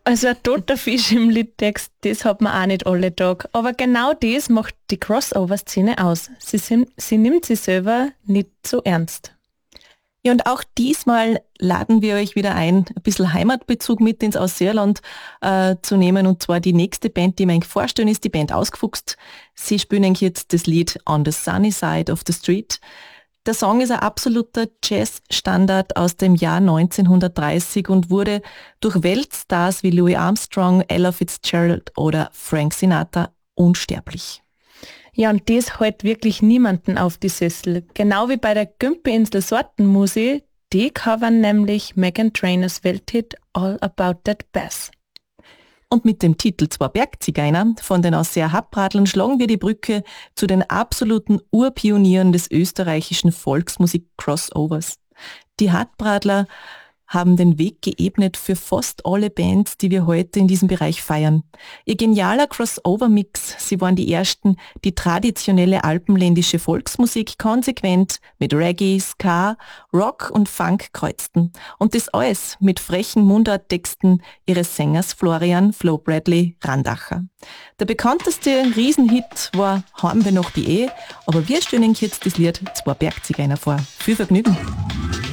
Also ein toter Fisch im Liedtext, das hat man auch nicht alle Tage. Aber genau das macht die Crossover-Szene aus. Sie nimmt sich selber nicht so ernst. Ja, und auch diesmal laden wir euch wieder ein bisschen Heimatbezug mit ins Ausseerland zu nehmen. Und zwar die nächste Band, die wir euch vorstellen, ist die Band Ausgefuchst. Sie spielen euch jetzt das Lied On the Sunny Side of the Street. Der Song ist ein absoluter Jazz-Standard aus dem Jahr 1930 und wurde durch Weltstars wie Louis Armstrong, Ella Fitzgerald oder Frank Sinatra unsterblich. Ja, und das hält wirklich niemanden auf die Sessel. Genau wie bei der Gümpel-Insel Sortenmusik, die covern nämlich Meghan Trainors Welthit All About That Bass. Und mit dem Titel Zwei Bergzigeuner von den Ausseer Happradln schlagen wir die Brücke zu den absoluten Urpionieren des österreichischen Volksmusik-Crossovers. Die Happradler haben den Weg geebnet für fast alle Bands, die wir heute in diesem Bereich feiern. Ihr genialer Crossover-Mix, sie waren die ersten, die traditionelle alpenländische Volksmusik konsequent mit Reggae, Ska, Rock und Funk kreuzten. Und das alles mit frechen Mundarttexten ihres Sängers Florian Flo Bradley Randacher. Der bekannteste Riesenhit war Heim wir noch die aber wir stellen jetzt das Lied Zwei Bergzigeuner vor. Viel Vergnügen!